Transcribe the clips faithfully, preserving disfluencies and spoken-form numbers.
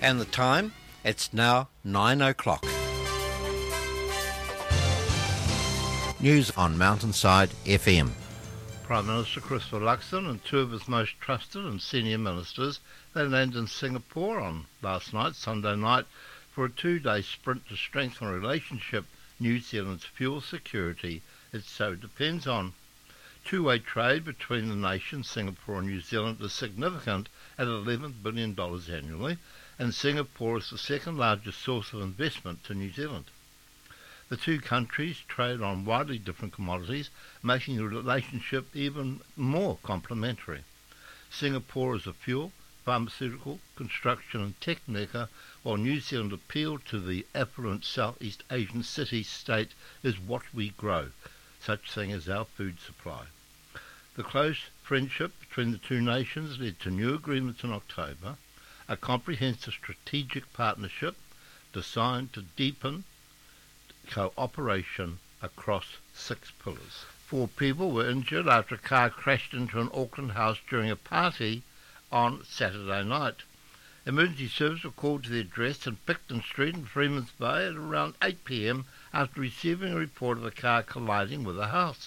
And the time? It's now nine o'clock. News on Mountainside F M. Prime Minister Christopher Luxon and two of his most trusted and senior ministers, they landed in Singapore on last night, Sunday night, for a two-day sprint to strengthen a relationship New Zealand's fuel security it so depends on. Two-way trade between the nations, Singapore and New Zealand, is significant at eleven billion dollars annually, and Singapore is the second largest source of investment to New Zealand. The two countries trade on widely different commodities, making the relationship even more complementary. Singapore is a fuel, pharmaceutical, construction and tech mecca, while New Zealand appealed to the affluent Southeast Asian city-state is what we grow, such thing as our food supply. The close friendship between the two nations led to new agreements in October, a comprehensive strategic partnership designed to deepen cooperation across six pillars. Four people were injured after a car crashed into an Auckland house during a party on Saturday night. Emergency service were called to the address in Picton Street in Freeman's Bay at around eight p m after receiving a report of a car colliding with a house.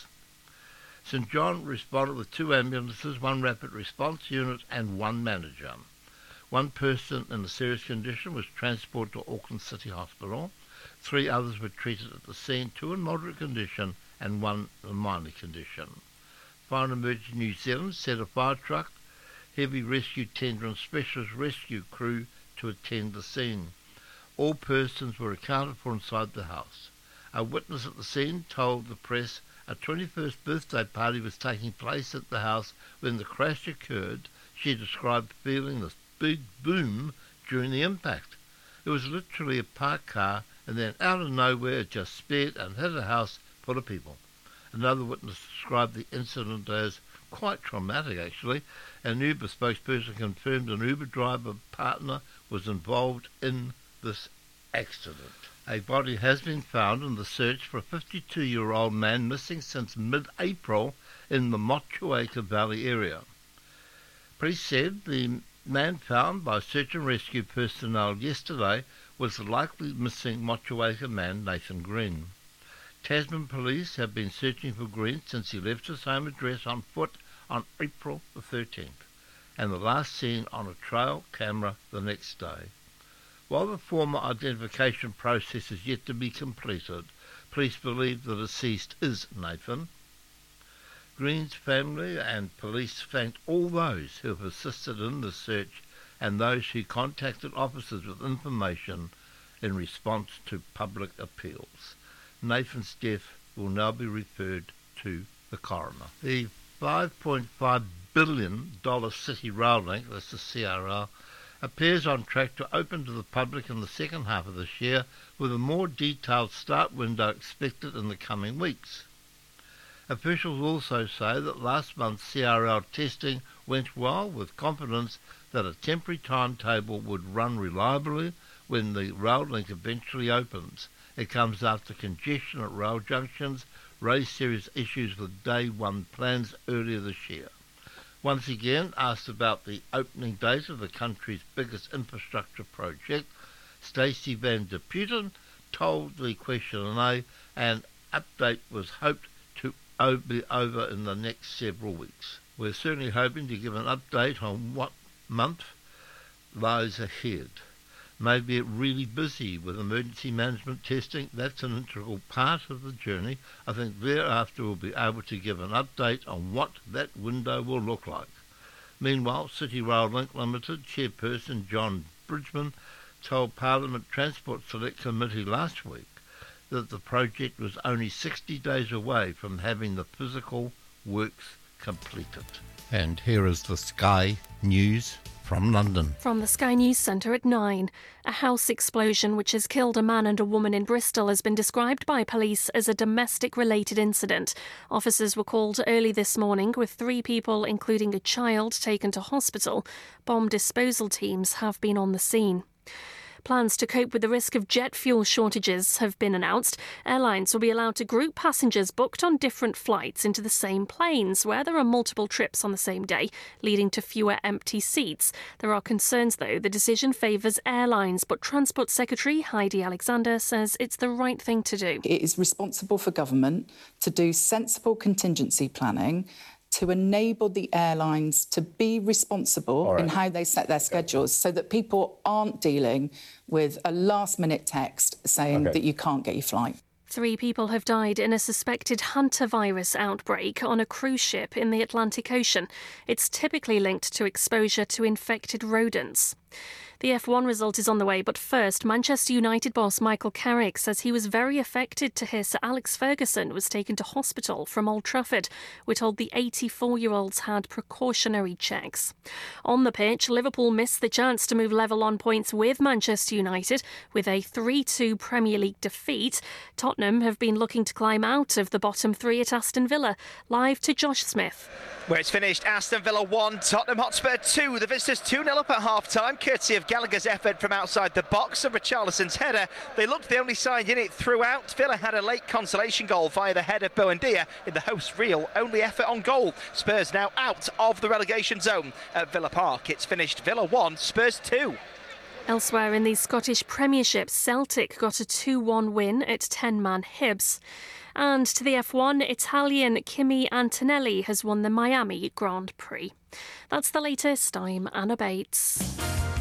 St John responded with two ambulances, one rapid response unit and one manager. One person in a serious condition was transported to Auckland City Hospital. Three others were treated at the scene, two in moderate condition and one in minor condition. Fire and Emergency New Zealand sent a fire truck, heavy rescue tender and specialist rescue crew to attend the scene. All persons were accounted for inside the house. A witness at the scene told the press a twenty-first birthday party was taking place at the house when the crash occurred. She described feeling this big boom during the impact. It was literally a parked car, and then out of nowhere it just sped and hit a house full of people. Another witness described the incident as quite traumatic, actually. An Uber spokesperson confirmed an Uber driver partner was involved in this accident. A body has been found in the search for a fifty-two-year-old man missing since mid-April in the Motueka Valley area. Police said the man found by search and rescue personnel yesterday was the likely missing Motueka man Nathan Green. Tasman police have been searching for Green since he left his home address on foot on April the thirteenth, and the last seen on a trail camera the next day. While the formal identification process is yet to be completed, police believe the deceased is Nathan. Green's family and police thanked all those who have assisted in the search and those who contacted officers with information in response to public appeals. Nathan's death will now be referred to the coroner. The five point five billion dollars City Rail Link, that's the C R L, appears on track to open to the public in the second half of this year, with a more detailed start window expected in the coming weeks. Officials also say that last month's C R L testing went well, with confidence that a temporary timetable would run reliably when the rail link eventually opens. It comes after congestion at rail junctions raised serious issues with day one plans earlier this year. Once again, asked about the opening date of the country's biggest infrastructure project, Stacey van der Putten told the Question and A an update was hoped to be over in the next several weeks. We're certainly hoping to give an update on what month lies ahead. Maybe it's really busy with emergency management testing. That's an integral part of the journey. I think thereafter we'll be able to give an update on what that window will look like. Meanwhile, City Rail Link Limited chairperson John Bridgman told Parliament Transport Select Committee last week that the project was only sixty days away from having the physical works completed. And here is the Sky News from London. From the Sky News Centre at nine. A house explosion which has killed a man and a woman in Bristol has been described by police as a domestic-related incident. Officers were called early this morning with three people, including a child, taken to hospital. Bomb disposal teams have been on the scene. plans to cope with the risk of jet fuel shortages have been announced. Airlines will be allowed to group passengers booked on different flights into the same planes where there are multiple trips on the same day, leading to fewer empty seats. There are concerns, though. The decision favours airlines, but Transport Secretary Heidi Alexander says it's the right thing to do. It is responsible for government to do sensible contingency planning to enable the airlines to be responsible right. in how they set their schedules so that people aren't dealing with a last-minute text saying okay. that you can't get your flight. Three people have died in a suspected hantavirus outbreak on a cruise ship in the Atlantic Ocean. It's typically linked to exposure to infected rodents. The F one result is on the way, but first, Manchester United boss Michael Carrick says he was very affected to hear Sir Alex Ferguson was taken to hospital from Old Trafford. We're told the eighty-four-year-old's had precautionary checks. On the pitch, Liverpool missed the chance to move level on points with Manchester United with a three two Premier League defeat. Tottenham have been looking to climb out of the bottom three at Aston Villa. Live to Josh Smith. Where it's finished, Aston Villa one, Tottenham Hotspur two. The visitors two nil up at half-time, courtesy of Gallagher's effort from outside the box and Richarlison's header. They looked the only side in it throughout. Villa had a late consolation goal via the head of Buendia in the host's real only effort on goal. Spurs now out of the relegation zone at Villa Park. It's finished Villa one, Spurs two. Elsewhere in the Scottish Premiership, Celtic got a two one win at ten-man Hibs. And to the F one, Italian Kimi Antonelli has won the Miami Grand Prix. That's the latest. I'm Anna Bates.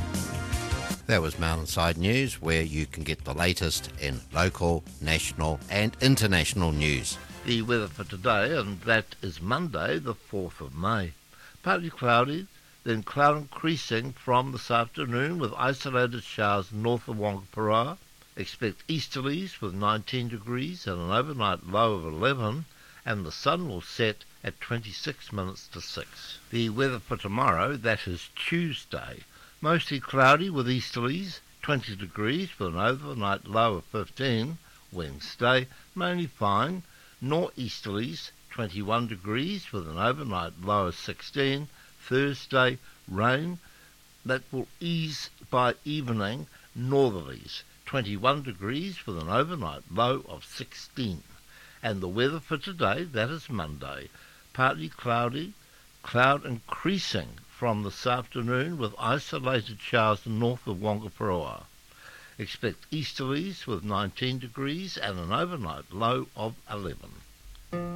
That was Mountainside News, where you can get the latest in local, national and international news. The weather for today, and that is Monday, the fourth of May. Partly cloudy, then cloud increasing from this afternoon with isolated showers north of Wongaparoa. Expect easterlies with nineteen degrees and an overnight low of eleven, and the sun will set at twenty-six minutes to six. The weather for tomorrow, that is Tuesday. Mostly cloudy with easterlies, twenty degrees with an overnight low of fifteen. Wednesday, mainly fine. Northeasterlies, twenty-one degrees with an overnight low of sixteen. Thursday, rain. That will ease by evening. Northerlies, twenty-one degrees with an overnight low of sixteen. And the weather for today, that is Monday. Partly cloudy, cloud increasing from this afternoon with isolated showers north of Wongaparoa. Expect easterlies with nineteen degrees and an overnight low of eleven.